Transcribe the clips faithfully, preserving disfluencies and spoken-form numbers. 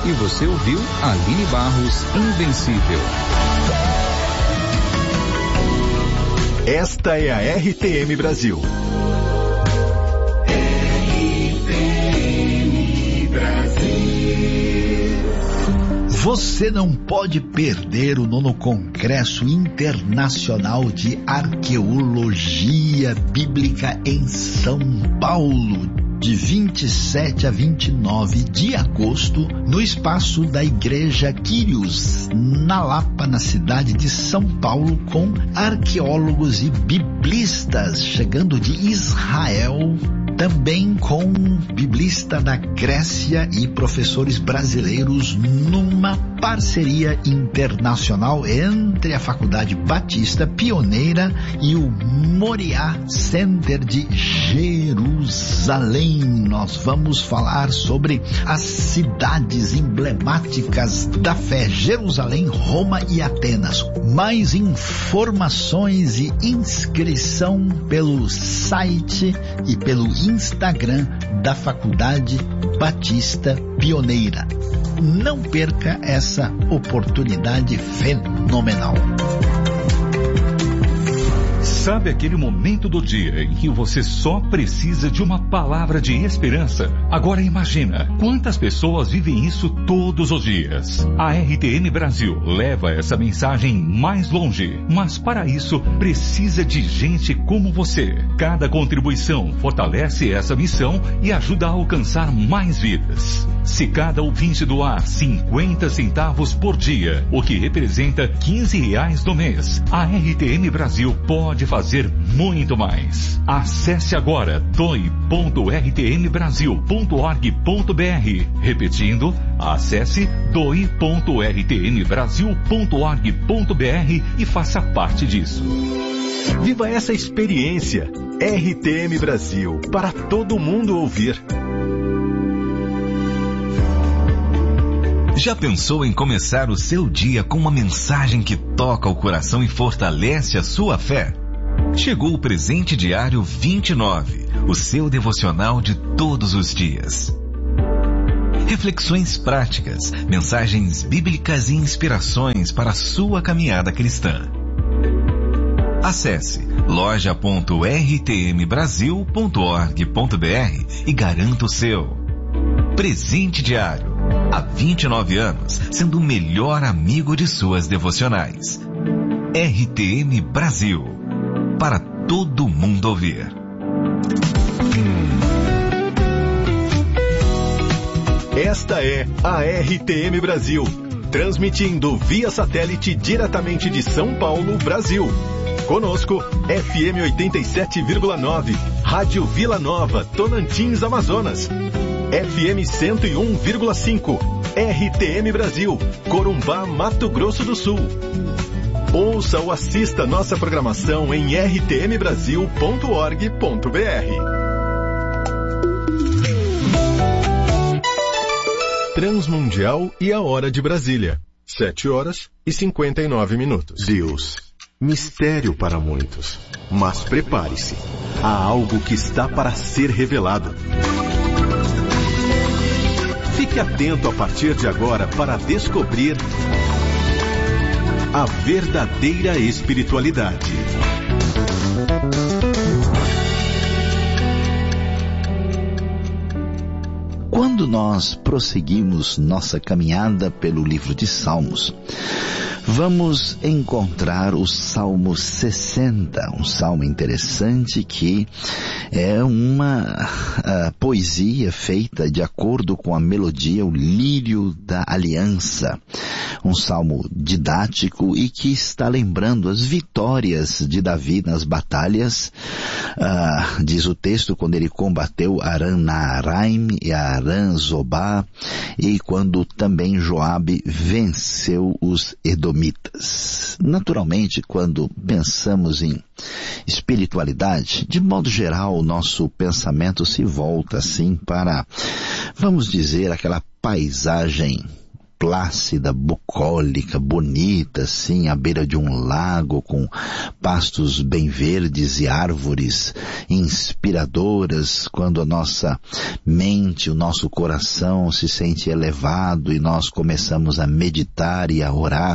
E você ouviu Aline Barros, Invencível. Esta é a R T M Brasil. R T M Brasil. Você não pode perder o nono Congresso Internacional de Arqueologia Bíblica em São Paulo, de vinte e sete a vinte e nove de agosto, no espaço da Igreja Quírios, na Lapa, na cidade de São Paulo, com arqueólogos e biblistas chegando de Israel, também com biblista da Grécia e professores brasileiros, numa parceria internacional entre a Faculdade Batista Pioneira e o Moriá Center de Jerusalém. Nós vamos falar sobre as cidades emblemáticas da fé: Jerusalém, Roma e Atenas. Mais informações e inscrição pelo site e pelo Instagram da Faculdade Batista Pioneira. Não perca essa oportunidade fenomenal. Sabe aquele momento do dia em que você só precisa de uma palavra de esperança? Agora imagina quantas pessoas vivem isso todos os dias. A R T M Brasil leva essa mensagem mais longe, mas para isso precisa de gente como você. Cada contribuição fortalece essa missão e ajuda a alcançar mais vidas. Se cada ouvinte doar cinquenta centavos por dia, o que representa quinze reais no mês, a R T M Brasil pode fazer muito mais. Acesse agora doe ponto r t m brasil ponto org ponto b r. Repetindo, acesse doe ponto r t m brasil ponto org ponto b r e faça parte disso. Viva essa experiência. R T M Brasil, para todo mundo ouvir. Já pensou em começar o seu dia com uma mensagem que toca o coração e fortalece a sua fé? Chegou o Presente Diário vinte e nove, o seu devocional de todos os dias. Reflexões práticas, mensagens bíblicas e inspirações para a sua caminhada cristã. Acesse loja ponto r t m brasil ponto org ponto b r e garanta o seu. Presente Diário, há vinte e nove anos, sendo o melhor amigo de suas devocionais. R T M Brasil, para todo mundo ouvir. Esta é a R T M Brasil, transmitindo via satélite diretamente de São Paulo, Brasil. Conosco, F M oitenta e sete vírgula nove, Rádio Vila Nova, Tocantins, Amazonas. F M cento e um vírgula cinco, R T M Brasil, Corumbá, Mato Grosso do Sul. Ouça ou assista nossa programação em r t m brasil ponto org ponto b r. Transmundial e a hora de Brasília. Sete horas e cinquenta e nove minutos. Deus, mistério para muitos. Mas prepare-se, há algo que está para ser revelado. Fique atento a partir de agora para descobrir a verdadeira espiritualidade. Quando nós prosseguimos nossa caminhada pelo livro de Salmos, vamos encontrar o Salmo sessenta, um salmo interessante que é uma uh, poesia feita de acordo com a melodia, o lírio da aliança. Um salmo didático e que está lembrando as vitórias de Davi nas batalhas. Uh, diz o texto, quando ele combateu Aram-Naharaim e Aram-Zobá, e quando também Joabe venceu os Edomitas. Naturalmente, quando pensamos em espiritualidade, de modo geral, o nosso pensamento se volta assim para, vamos dizer, aquela paisagem plácida, bucólica, bonita, assim, à beira de um lago, com pastos bem verdes e árvores inspiradoras, quando a nossa mente, o nosso coração se sente elevado e nós começamos a meditar e a orar.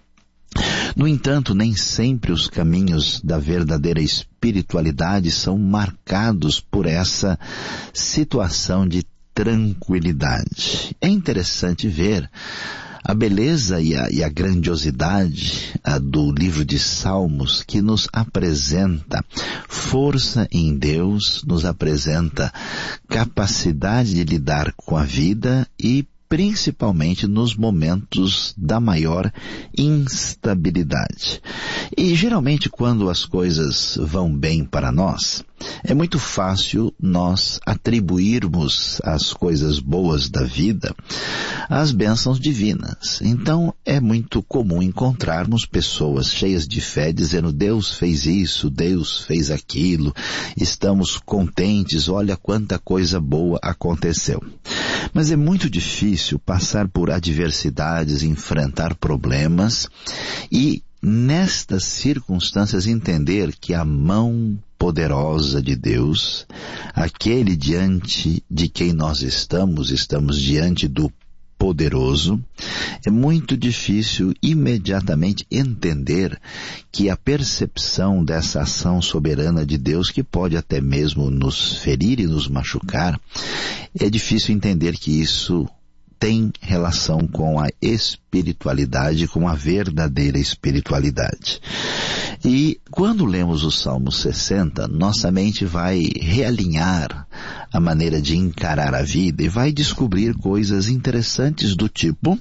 No entanto, nem sempre os caminhos da verdadeira espiritualidade são marcados por essa situação de tranquilidade. É interessante ver a beleza e a, e a grandiosidade a, do livro de Salmos, que nos apresenta força em Deus, nos apresenta capacidade de lidar com a vida e principalmente nos momentos da maior instabilidade. E geralmente quando as coisas vão bem para nós, é muito fácil nós atribuirmos as coisas boas da vida às bênçãos divinas. Então é muito comum encontrarmos pessoas cheias de fé dizendo: Deus fez isso, Deus fez aquilo, estamos contentes, olha quanta coisa boa aconteceu. Mas é muito difícil passar por adversidades, enfrentar problemas e, nestas circunstâncias, entender que a mão poderosa de Deus, aquele diante de quem nós estamos, estamos diante do poderoso, é muito difícil imediatamente entender que a percepção dessa ação soberana de Deus, que pode até mesmo nos ferir e nos machucar, é difícil entender que isso tem relação com a espiritualidade, com a verdadeira espiritualidade. E quando lemos o Salmo sessenta, nossa mente vai realinhar a maneira de encarar a vida e vai descobrir coisas interessantes do tipo: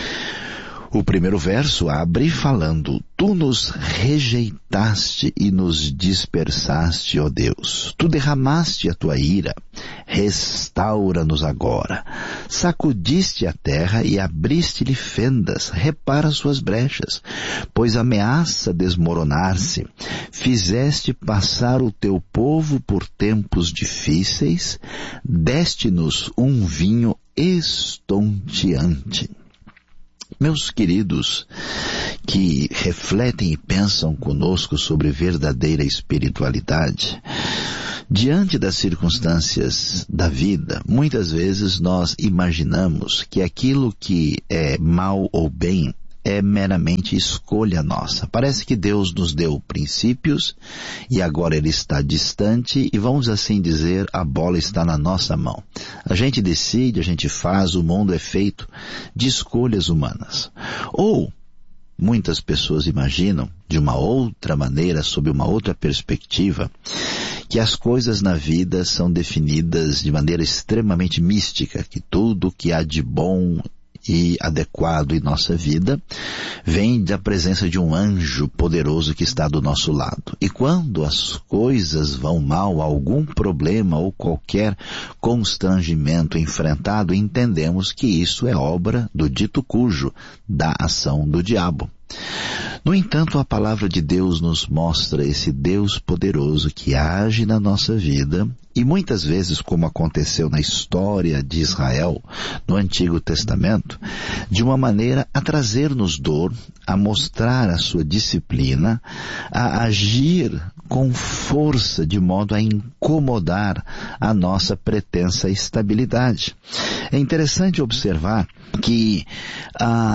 o primeiro verso abre falando: Tu nos rejeitaste e nos dispersaste, ó Deus. Tu derramaste a tua ira. Restaura-nos agora. Sacudiste a terra e abriste-lhe fendas. Repara suas brechas, pois ameaça desmoronar-se. Fizeste passar o teu povo por tempos difíceis. Deste-nos um vinho estonteante. Meus queridos, que refletem e pensam conosco sobre verdadeira espiritualidade, diante das circunstâncias da vida, muitas vezes nós imaginamos que aquilo que é mal ou bem é meramente escolha nossa. Parece que Deus nos deu princípios e agora Ele está distante e, vamos assim dizer, a bola está na nossa mão. A gente decide, a gente faz, o mundo é feito de escolhas humanas. Ou muitas pessoas imaginam, de uma outra maneira, sob uma outra perspectiva, que as coisas na vida são definidas de maneira extremamente mística, que tudo que há de bom e adequado em nossa vida vem da presença de um anjo poderoso que está do nosso lado. E quando as coisas vão mal, algum problema ou qualquer constrangimento enfrentado, entendemos que isso é obra do dito cujo, da ação do diabo. No entanto, a palavra de Deus nos mostra esse Deus poderoso que age na nossa vida e muitas vezes, como aconteceu na história de Israel no Antigo Testamento, de uma maneira a trazer-nos dor, a mostrar a sua disciplina, a agir com força de modo a incomodar a nossa pretensa estabilidade. É interessante observar que a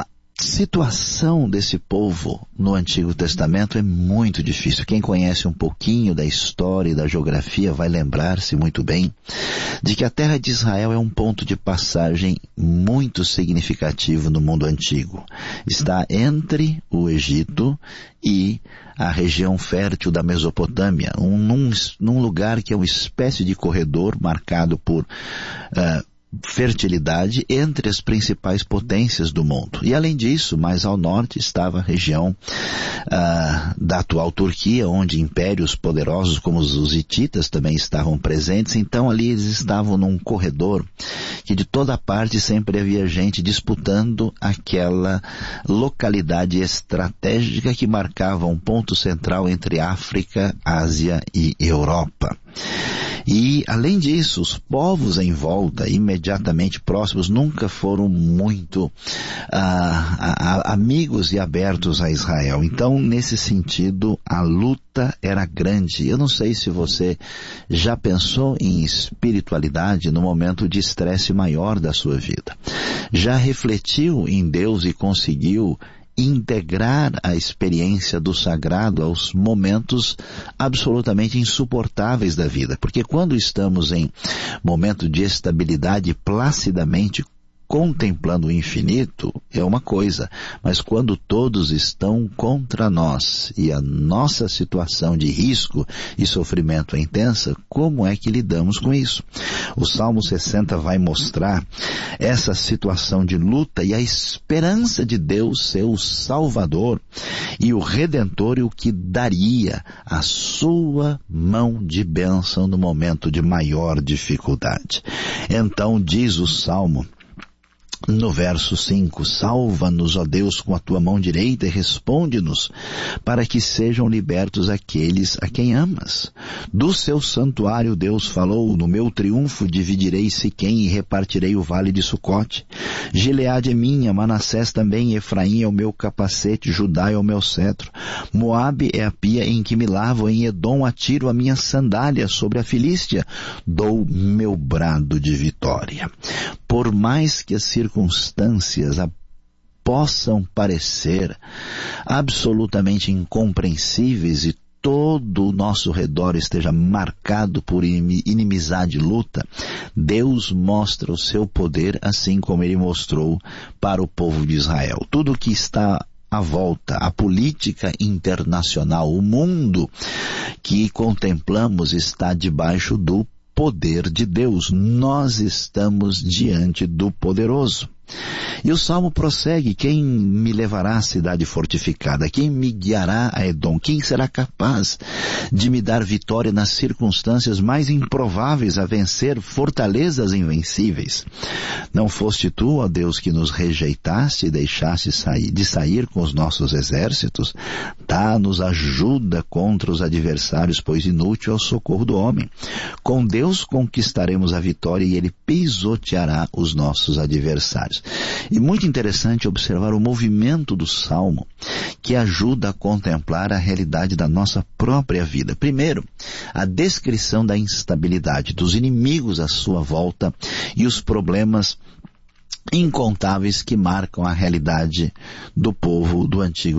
situação desse povo no Antigo Testamento é muito difícil. Quem conhece um pouquinho da história e da geografia vai lembrar-se muito bem de que a terra de Israel é um ponto de passagem muito significativo no mundo antigo. Está entre o Egito e a região fértil da Mesopotâmia, um, num, num lugar que é uma espécie de corredor marcado por uh, fertilidade entre as principais potências do mundo. E além disso, mais ao norte estava a região ah, da atual Turquia, onde impérios poderosos como os hititas também estavam presentes. Então ali eles estavam num corredor que de toda parte sempre havia gente disputando aquela localidade estratégica que marcava um ponto central entre África, Ásia e Europa. E, além disso, os povos em volta, imediatamente próximos, nunca foram muito ah, a, a, amigos e abertos a Israel. Então, nesse sentido, a luta era grande. Eu não sei se você já pensou em espiritualidade no momento de estresse maior da sua vida. Já refletiu em Deus e conseguiu integrar a experiência do sagrado aos momentos absolutamente insuportáveis da vida. Porque quando estamos em momento de estabilidade, placidamente contemplando o infinito, é uma coisa, mas quando todos estão contra nós e a nossa situação de risco e sofrimento é intensa, como é que lidamos com isso? O Salmo sessenta vai mostrar essa situação de luta e a esperança de Deus ser o Salvador e o Redentor, e o que daria a sua mão de bênção no momento de maior dificuldade. Então diz o Salmo, no verso cinco, salva-nos, ó Deus, com a tua mão direita e responde-nos, para que sejam libertos aqueles a quem amas. Do seu santuário Deus falou, no meu triunfo dividirei Siquém e repartirei o vale de Sucote. Gileade é minha, Manassés também, Efraim é o meu capacete, Judá é o meu cetro. Moabe é a pia em que me lavo, em Edom atiro a minha sandália, sobre a Filístia dou meu brado de vitória. Por mais que as circunstâncias a possam parecer absolutamente incompreensíveis e todo o nosso redor esteja marcado por inimizade e luta, Deus mostra o seu poder assim como Ele mostrou para o povo de Israel. Tudo que está à volta, a política internacional, o mundo que contemplamos está debaixo do poder de Deus. Nós estamos diante do poderoso. E o Salmo prossegue, quem me levará à cidade fortificada? Quem me guiará a Edom? Quem será capaz de me dar vitória nas circunstâncias mais improváveis, a vencer fortalezas invencíveis? Não foste tu, ó Deus, que nos rejeitaste e deixaste sair, de sair com os nossos exércitos? Dá-nos ajuda contra os adversários, pois inútil é o socorro do homem. Com Deus conquistaremos a vitória e Ele pisoteará os nossos adversários. E muito interessante observar o movimento do Salmo, que ajuda a contemplar a realidade da nossa própria vida. Primeiro, a descrição da instabilidade, dos inimigos à sua volta e os problemas incontáveis que marcam a realidade do povo do Antigo